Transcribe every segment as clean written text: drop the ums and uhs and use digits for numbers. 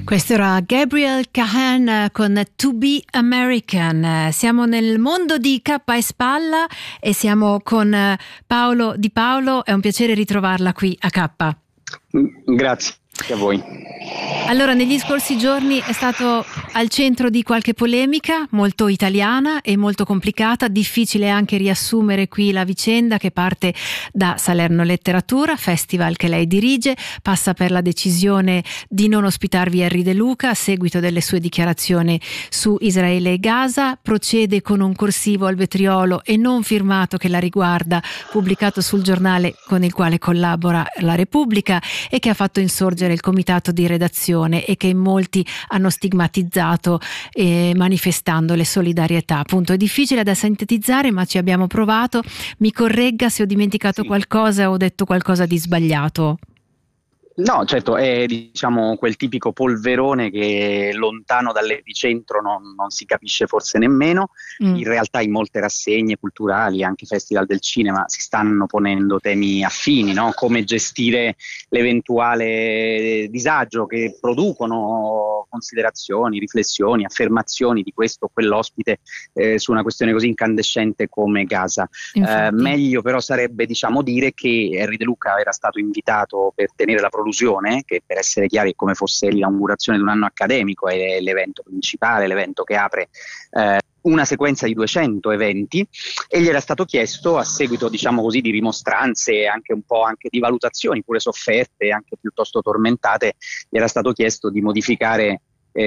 Questo era Gabriel Cahan con To Be American. Siamo nel mondo di Cappa e Spalla e siamo con Paolo Di Paolo. È un piacere ritrovarla qui a Cappa. Grazie a voi. Allora, negli scorsi giorni è stato al centro di qualche polemica molto italiana e molto complicata. Difficile anche riassumere qui la vicenda, che parte da Salerno Letteratura, festival che lei dirige, passa per la decisione di non ospitarvi Erri De Luca a seguito delle sue dichiarazioni su Israele e Gaza, procede con un corsivo al vetriolo e non firmato che la riguarda, pubblicato sul giornale con il quale collabora La Repubblica e che ha fatto insorgere il comitato di redazione e che in molti hanno stigmatizzato, manifestandole solidarietà. Appunto, è difficile da sintetizzare, ma ci abbiamo provato. Mi corregga se ho dimenticato qualcosa o ho detto qualcosa di sbagliato. No, certo, è quel tipico polverone che lontano dall'epicentro non si capisce forse nemmeno. In realtà in molte rassegne culturali, anche festival del cinema, si stanno ponendo temi affini, no? Come gestire l'eventuale disagio che producono considerazioni, riflessioni, affermazioni di questo o quell'ospite su una questione così incandescente come Gaza. Meglio però sarebbe dire che Erri De Luca era stato invitato per tenere la che, per essere chiari, è come fosse l'inaugurazione di un anno accademico, è l'evento principale, l'evento che apre una sequenza di 200 eventi, e gli era stato chiesto, a seguito di rimostranze, anche un po' anche di valutazioni pure sofferte, anche piuttosto tormentate, gli era stato chiesto di modificare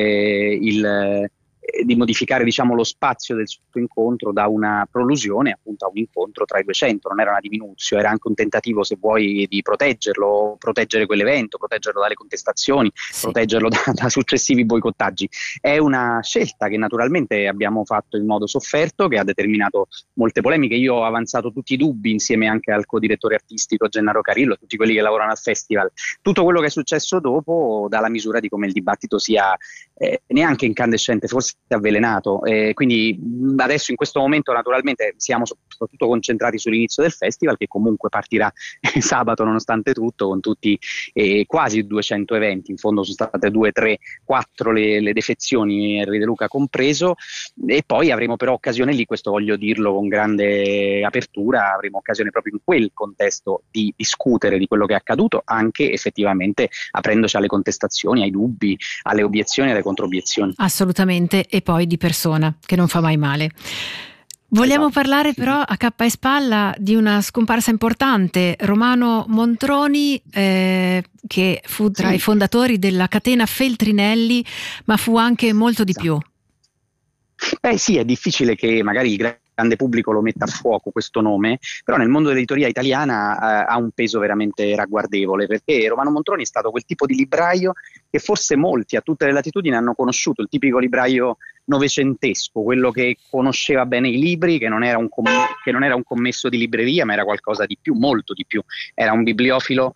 lo spazio del suo incontro da una prolusione appunto a un incontro tra i 200. Non era una diminuzio, era anche un tentativo, se vuoi, di proteggere quell'evento, proteggerlo dalle contestazioni, proteggerlo da successivi boicottaggi. È una scelta che naturalmente abbiamo fatto in modo sofferto, che ha determinato molte polemiche. Io ho avanzato tutti i dubbi, insieme anche al co-direttore artistico Gennaro Carillo, tutti quelli che lavorano al festival. Tutto quello che è successo dopo dà la misura di come il dibattito sia neanche incandescente, forse avvelenato. Quindi adesso, in questo momento, naturalmente siamo soprattutto concentrati sull'inizio del festival, che comunque partirà sabato nonostante tutto, con tutti quasi 200 eventi. In fondo sono state 2, 3, 4 le defezioni, Erri De Luca compreso, e poi avremo però occasione lì, questo voglio dirlo con grande apertura, avremo occasione proprio in quel contesto di discutere di quello che è accaduto, anche effettivamente aprendoci alle contestazioni, ai dubbi, alle obiezioni e alle controobiezioni. Assolutamente, e poi di persona, che non fa mai male. Vogliamo parlare però a cappa e spalla di una scomparsa importante, Romano Montroni, che fu tra i fondatori della catena Feltrinelli, ma fu anche molto di più. Sì, è difficile che magari il grande pubblico lo metta a fuoco questo nome, però nel mondo dell'editoria italiana ha un peso veramente ragguardevole, perché Romano Montroni è stato quel tipo di libraio che forse molti a tutte le latitudini hanno conosciuto, il tipico libraio novecentesco, quello che conosceva bene i libri, che non era un commesso di libreria, ma era qualcosa di più, molto di più. Era un bibliofilo,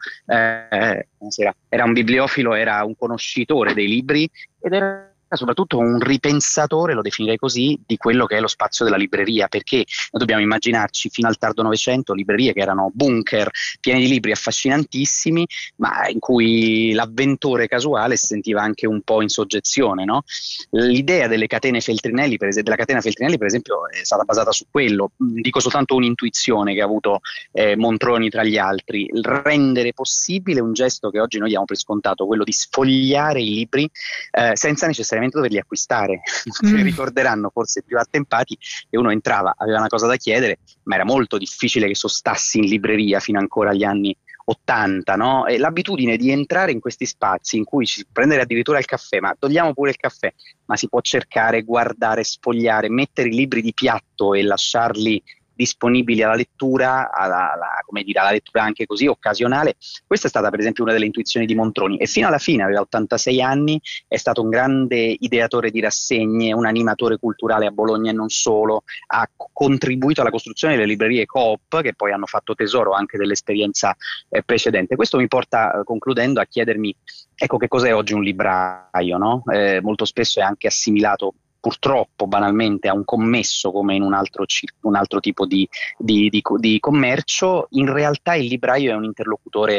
era un conoscitore dei libri, ed era soprattutto un ripensatore, lo definirei così, di quello che è lo spazio della libreria, perché noi dobbiamo immaginarci fino al tardo Novecento librerie che erano bunker pieni di libri affascinantissimi, ma in cui l'avventore casuale si sentiva anche un po' in soggezione, no? L'idea della catena Feltrinelli, per esempio, è stata basata su quello. Dico soltanto un'intuizione che ha avuto Montroni tra gli altri: il rendere possibile un gesto che oggi noi diamo per scontato, quello di sfogliare i libri senza necessariamente doverli acquistare. Ricorderanno forse più attempati che uno entrava, aveva una cosa da chiedere, ma era molto difficile che sostassi in libreria fino ancora agli anni 80, no? E l'abitudine di entrare in questi spazi in cui si può prendere addirittura il caffè, ma togliamo pure il caffè, ma si può cercare, guardare, sfogliare, mettere i libri di piatto e lasciarli disponibili alla lettura, alla lettura anche così occasionale. Questa è stata per esempio una delle intuizioni di Montroni, e fino alla fine, aveva 86 anni, è stato un grande ideatore di rassegne, un animatore culturale a Bologna e non solo, ha contribuito alla costruzione delle librerie Coop, che poi hanno fatto tesoro anche dell'esperienza precedente. Questo mi porta, concludendo, a chiedermi, ecco, che cos'è oggi un libraio, no? Molto spesso è anche assimilato, purtroppo banalmente, a un commesso, come in un altro tipo di commercio. In realtà il libraio è un interlocutore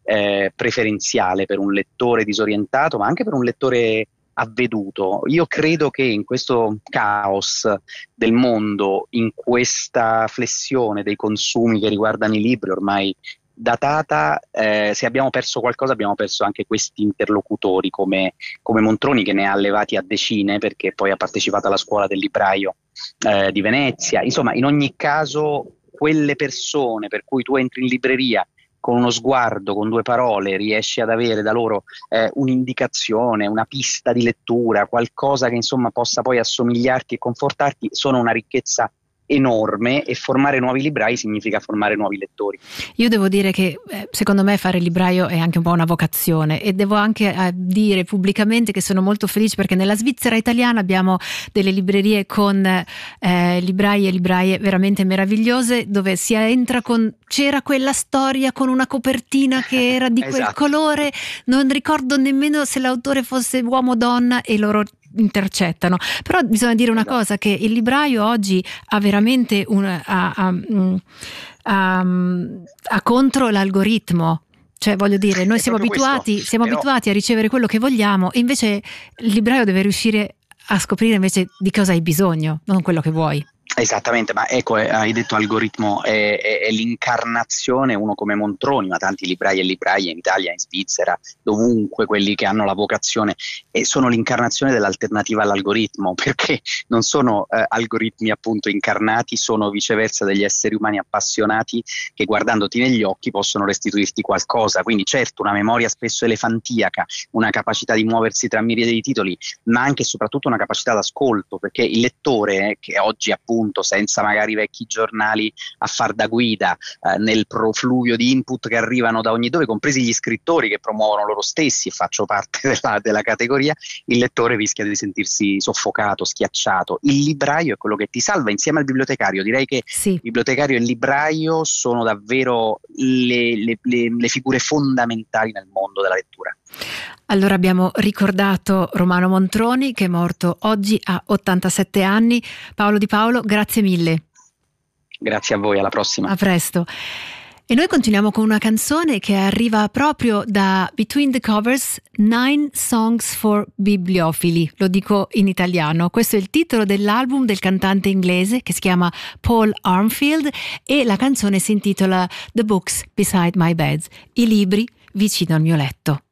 preferenziale per un lettore disorientato, ma anche per un lettore avveduto. Io credo che in questo caos del mondo, in questa flessione dei consumi che riguardano i libri ormai datata, se abbiamo perso qualcosa abbiamo perso anche questi interlocutori come Montroni, che ne ha allevati a decine, perché poi ha partecipato alla scuola del libraio di Venezia. Insomma, in ogni caso quelle persone per cui tu entri in libreria con uno sguardo, con 2 parole, riesci ad avere da loro un'indicazione, una pista di lettura, qualcosa che insomma possa poi assomigliarti e confortarti, sono una ricchezza enorme, e formare nuovi librai significa formare nuovi lettori. Io devo dire che secondo me fare il libraio è anche un po' una vocazione, e devo anche dire pubblicamente che sono molto felice perché nella Svizzera italiana abbiamo delle librerie con librai e libraie veramente meravigliose, dove si entra c'era quella storia con una copertina che era di quel colore, non ricordo nemmeno se l'autore fosse uomo o donna, e loro intercettano. Però bisogna dire una cosa, che il libraio oggi ha veramente contro l'algoritmo. Cioè, voglio dire, noi siamo abituati a ricevere quello che vogliamo, e invece il libraio deve riuscire a scoprire invece di cosa hai bisogno, non quello che vuoi. Esattamente, ma ecco, hai detto algoritmo, è l'incarnazione, uno come Montroni, ma tanti librai e libraie in Italia, in Svizzera, dovunque, quelli che hanno la vocazione, e sono l'incarnazione dell'alternativa all'algoritmo, perché non sono algoritmi appunto incarnati, sono viceversa degli esseri umani appassionati che, guardandoti negli occhi, possono restituirti qualcosa. Quindi certo, una memoria spesso elefantiaca, una capacità di muoversi tra miriadi di titoli, ma anche e soprattutto una capacità d'ascolto, perché il lettore, che oggi appunto senza magari vecchi giornali a far da guida, nel profluvio di input che arrivano da ogni dove, compresi gli scrittori che promuovono loro stessi, e faccio parte della categoria, il lettore rischia di sentirsi soffocato, schiacciato. Il libraio è quello che ti salva insieme al bibliotecario. Direi che sì. Il bibliotecario e il libraio sono davvero le figure fondamentali nel mondo della lettura. Allora abbiamo ricordato Romano Montroni, che è morto oggi a 87 anni. Paolo Di Paolo, grazie mille. Grazie a voi, alla prossima. A presto. E noi continuiamo con una canzone che arriva proprio da Between the Covers, 9 Songs for Bibliofili, lo dico in italiano. Questo è il titolo dell'album del cantante inglese, che si chiama Paul Armfield, e la canzone si intitola The Books Beside My Bed, i libri vicino al mio letto.